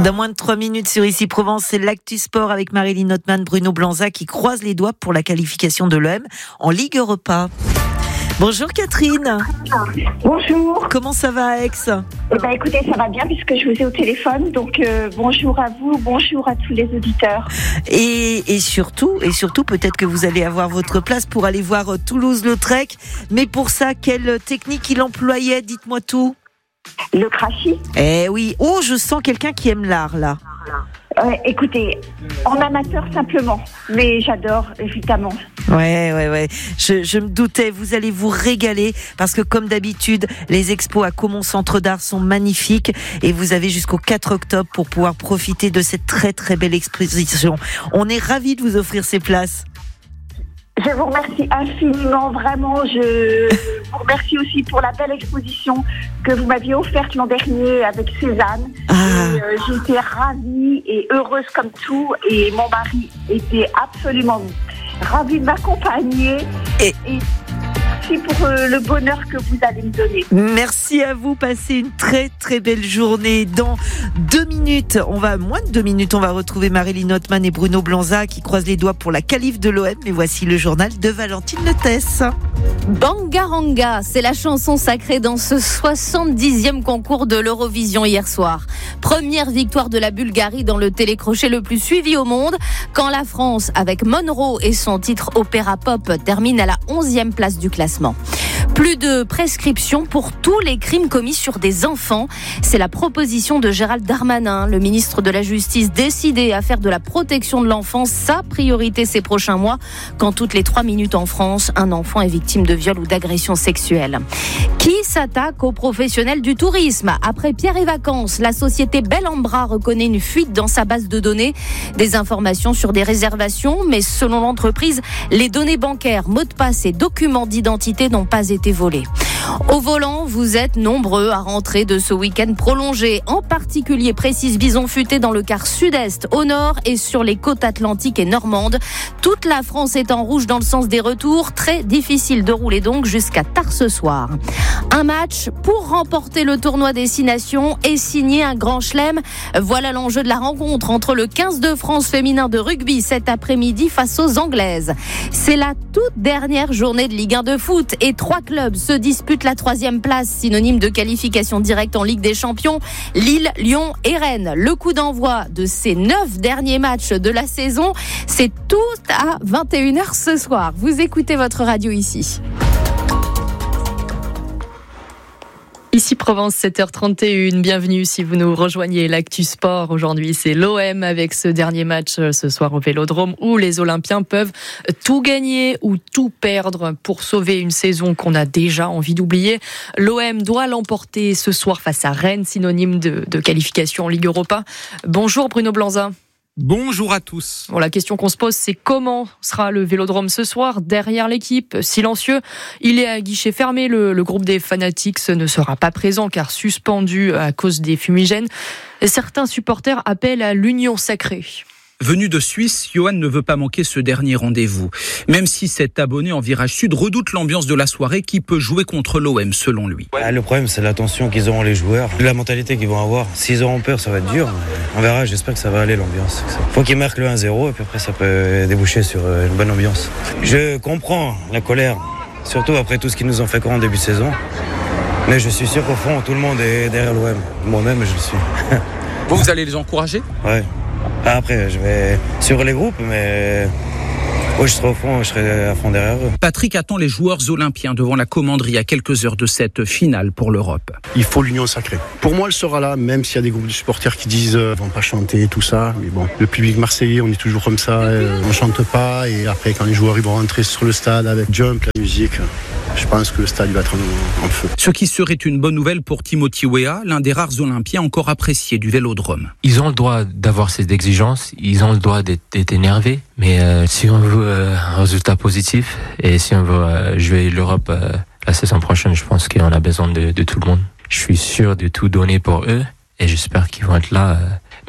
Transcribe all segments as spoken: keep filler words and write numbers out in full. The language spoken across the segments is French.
Dans moins de trois minutes sur Ici Provence, c'est l'Actu Sport avec Marilyn Notman, Bruno Blanza qui croisent les doigts pour la qualification de l'O M en Ligue Europa. Bonjour Catherine. Bonjour. Comment ça va à Aix ? Eh ben, écoutez, ça va bien puisque je vous ai au téléphone. Donc euh, bonjour à vous, bonjour à tous les auditeurs. Et, et surtout, et surtout, peut-être que vous allez avoir votre place pour aller voir Toulouse-Lautrec. Mais pour ça, quelle technique il employait ? Dites-moi tout. Le crachis. Eh oui. Oh, je sens quelqu'un qui aime l'art là. Euh, écoutez, en amateur simplement, mais j'adore évidemment. Ouais, ouais, ouais. Je, je me doutais, vous allez vous régaler parce que comme d'habitude, les expos à Caumont Centre d'Art sont magnifiques et vous avez jusqu'au quatre octobre pour pouvoir profiter de cette très très belle exposition. On est ravis de vous offrir ces places. Je vous remercie infiniment, vraiment. Je vous remercie aussi pour la belle exposition que vous m'aviez offerte l'an dernier avec Cézanne. Ah. Et, euh, j'étais ravie et heureuse comme tout. Et mon mari était absolument ravi de m'accompagner. Et, et merci pour euh, le bonheur que vous allez me donner. Merci à vous. Passez une très très belle journée. Dans deux minutes, on va moins de deux minutes, on va retrouver Marilyn Notman et Bruno Blanza qui croisent les doigts pour la qualif de l'O M. Mais voici le journal de Valentine Letès. Bangaranga, c'est la chanson sacrée dans ce soixante-dixième concours de l'Eurovision hier soir. Première victoire de la Bulgarie dans le télécrochet le plus suivi au monde, quand la France, avec Monroe et son titre Opéra Pop, termine à la onzième place du classement. Plus de prescription pour tous les crimes commis sur des enfants. C'est la proposition de Gérald Darmanin, le ministre de la Justice, décidé à faire de la protection de l'enfant sa priorité ces prochains mois, quand toutes les trois minutes en France, un enfant est victime de viol ou d'agression sexuelle. Qui s'attaque aux professionnels du tourisme ? Après Pierre et Vacances, la société Bel Ambra reconnaît une fuite dans sa base de données. Des informations sur des réservations, mais selon l'entreprise, les données bancaires, mots de passe et documents d'identité n'ont pas été volés. Au volant, vous êtes nombreux à rentrer de ce week-end prolongé. En particulier, précise Bison Futé dans le quart sud-est, au nord et sur les côtes atlantiques et normandes. Toute la France est en rouge dans le sens des retours. Très difficile de rouler donc jusqu'à tard ce soir. Un match pour remporter le tournoi des Six Nations et signer un grand chelem. Voilà l'enjeu de la rencontre entre le quinze de France féminin de rugby cet après-midi face aux Anglaises. C'est la toute dernière journée de Ligue un de foot et trois clubs se disputent la troisième place, synonyme de qualification directe en Ligue des Champions. Lille, Lyon et Rennes. Le coup d'envoi de ces neuf derniers matchs de la saison, c'est tout à vingt et une heures ce soir. Vous écoutez votre radio ici. Ici Provence, sept heures trente et une. Bienvenue si vous nous rejoignez. L'Actu Sport aujourd'hui, c'est l'O M avec ce dernier match ce soir au Vélodrome où les Olympiens peuvent tout gagner ou tout perdre pour sauver une saison qu'on a déjà envie d'oublier. L'O M doit l'emporter ce soir face à Rennes, synonyme de, de qualification en Ligue Europa. Bonjour Bruno Blanza. Bonjour à tous. Bon, la question qu'on se pose, c'est comment sera le Vélodrome ce soir derrière l'équipe, silencieux. Il est à guichet fermé. Le, le groupe des Fanatics ne sera pas présent car suspendu à cause des fumigènes. Et certains supporters appellent à l'union sacrée. Venu de Suisse, Johan ne veut pas manquer ce dernier rendez-vous. Même si cet abonné en virage sud redoute l'ambiance de la soirée qui peut jouer contre l'O M selon lui. Ah, le problème, c'est l'attention qu'ils auront les joueurs, la mentalité qu'ils vont avoir. S'ils auront peur, ça va être dur. On verra, j'espère que ça va aller l'ambiance. Il faut qu'ils marquent le un zéro et puis après ça peut déboucher sur une bonne ambiance. Je comprends la colère, surtout après tout ce qu'ils nous ont fait croire en début de saison. Mais je suis sûr qu'au fond, tout le monde est derrière l'O M. Moi-même, je le suis. Vous, vous allez les encourager ? Ouais. Après, je vais sur les groupes, mais où je serai au fond, je serai à fond derrière eux. Patrick attend les joueurs olympiens devant la commanderie à quelques heures de cette finale pour l'Europe. Il faut l'union sacrée. Pour moi, elle sera là, même s'il y a des groupes de supporters qui disent euh, vont pas chanter, tout ça. Mais bon, le public marseillais, on est toujours comme ça, euh, on chante pas. Et après, quand les joueurs ils vont rentrer sur le stade avec jump, la musique, je pense que le stade il va être en, en feu. Ce qui serait une bonne nouvelle pour Timothy Weah, l'un des rares Olympiens encore appréciés du Vélodrome. Ils ont le droit d'avoir ces exigences, ils ont le droit d'être, d'être énervés, mais euh, si on veut euh, un résultat positif et si on veut euh, jouer l'Europe euh, la saison prochaine, je pense qu'on a besoin de, de tout le monde. Je suis sûr de tout donner pour eux et j'espère qu'ils vont être là. Euh,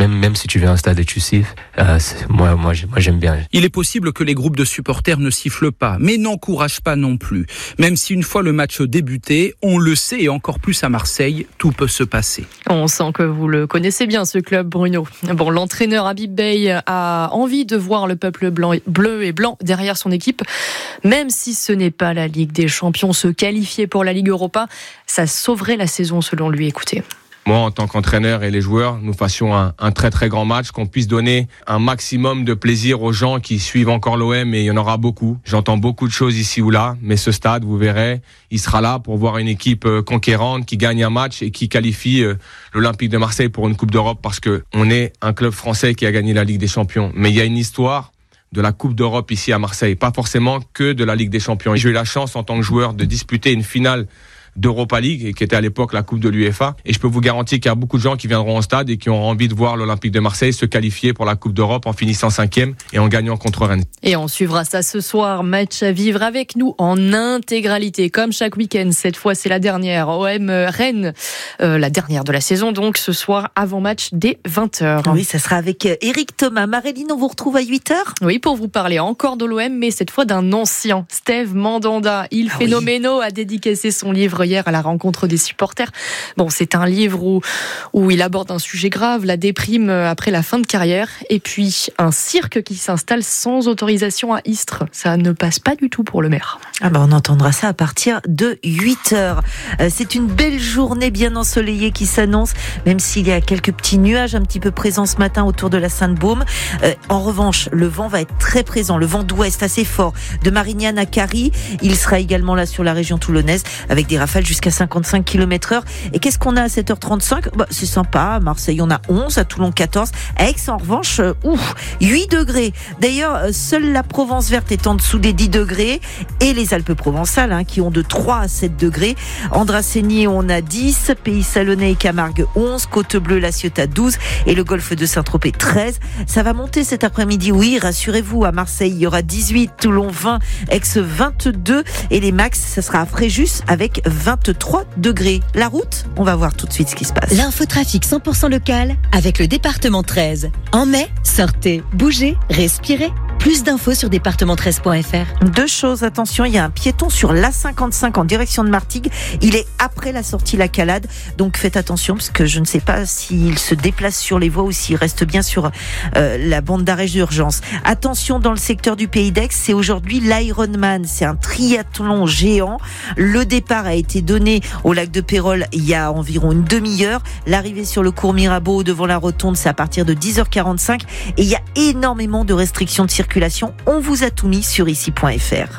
Même, même si tu viens à un stade et tu siffles, euh, moi, moi, moi, j'aime bien. Il est possible que les groupes de supporters ne sifflent pas, mais n'encouragent pas non plus. Même si une fois le match débuté, on le sait, et encore plus à Marseille, tout peut se passer. On sent que vous le connaissez bien, ce club, Bruno. Bon, l'entraîneur Habib Beye a envie de voir le peuple blanc, bleu et blanc derrière son équipe. Même si ce n'est pas la Ligue des Champions, se qualifier pour la Ligue Europa, ça sauverait la saison selon lui. Écoutez. Moi, en tant qu'entraîneur et les joueurs, nous fassions un, un très très grand match, qu'on puisse donner un maximum de plaisir aux gens qui suivent encore l'O M, et il y en aura beaucoup. J'entends beaucoup de choses ici ou là, mais ce stade, vous verrez, il sera là pour voir une équipe conquérante qui gagne un match et qui qualifie l'Olympique de Marseille pour une Coupe d'Europe, parce que on est un club français qui a gagné la Ligue des Champions. Mais il y a une histoire de la Coupe d'Europe ici à Marseille, pas forcément que de la Ligue des Champions. Et j'ai eu la chance en tant que joueur de disputer une finale d'Europa League, qui était à l'époque la Coupe de l'UEFA. Et je peux vous garantir qu'il y a beaucoup de gens qui viendront au stade et qui ont envie de voir l'Olympique de Marseille se qualifier pour la Coupe d'Europe en finissant cinquième et en gagnant contre Rennes. Et on suivra ça ce soir. Match à vivre avec nous en intégralité, comme chaque week-end. Cette fois, c'est la dernière. O M Rennes, euh, la dernière de la saison, donc ce soir, avant-match dès vingt heures. Oui, ça sera avec Eric Thomas. Maréline, on vous retrouve à huit heures. Oui, pour vous parler encore de l'O M, mais cette fois d'un ancien, Steve Mandanda. Il ah phénoménal oui. a dédicacé son livre hier à la rencontre des supporters. Bon, c'est un livre où, où il aborde un sujet grave, la déprime après la fin de carrière, et puis un cirque qui s'installe sans autorisation à Istres. Ça ne passe pas du tout pour le maire. Ah bah on entendra ça à partir de huit heures. Euh, c'est une belle journée bien ensoleillée qui s'annonce, même s'il y a quelques petits nuages un petit peu présents ce matin autour de la Sainte-Baume. Euh, en revanche, le vent va être très présent, le vent d'ouest assez fort, de Marignane à Carie. Il sera également là sur la région toulonnaise, avec des rafales jusqu'à cinquante-cinq kilomètres heure. Et qu'est-ce qu'on a à sept heures trente-cinq? Bah, c'est sympa. À Marseille, on a onze. À Toulon, quatorze. À Aix, en revanche, euh, ouf, huit degrés. D'ailleurs, euh, seule la Provence verte est en dessous des dix degrés. Et les Alpes-Provençales, hein, qui ont de trois à sept degrés. Andrasségnies, on a dix. Pays Salonnais et Camargue, onze. Côte-Bleue, La Ciotat, douze. Et le golfe de Saint-Tropez, treize. Ça va monter cet après-midi. Oui, rassurez-vous. À Marseille, il y aura dix-huit. Toulon, vingt. Aix, vingt-deux. Et les max, ça sera à Fréjus avec vingt-trois degrés. La route, on va voir tout de suite ce qui se passe. L'infotrafic cent pour cent local avec le département treize. En mai, sortez, bougez, respirez. Plus d'infos sur département treize point f r. Deux choses, attention, il y a un piéton sur l'A cinquante-cinq en direction de Martigues. Il est après la sortie La Calade, donc faites attention parce que je ne sais pas s'il se déplace sur les voies ou s'il reste bien sur euh, la bande d'arrêt d'urgence. Attention, dans le secteur du Pays d'Aix, c'est aujourd'hui l'Ironman, c'est un triathlon géant. Le départ a été donné au lac de Pérol il y a environ une demi-heure. L'arrivée sur le cours Mirabeau devant la rotonde, c'est à partir de dix heures quarante-cinq et il y a énormément de restrictions de circulation. On vous a tout mis sur ici point f r.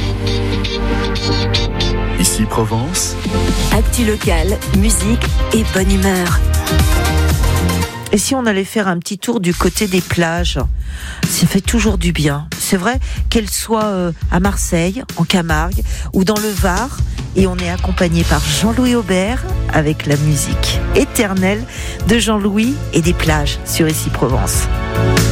Ici Provence. Actu locale, musique et bonne humeur. Et si on allait faire un petit tour du côté des plages? Ça fait toujours du bien. C'est vrai, qu'elles soient à Marseille, en Camargue ou dans le Var. Et on est accompagné par Jean-Louis Aubert avec la musique éternelle de Jean-Louis et des plages sur Ici Provence.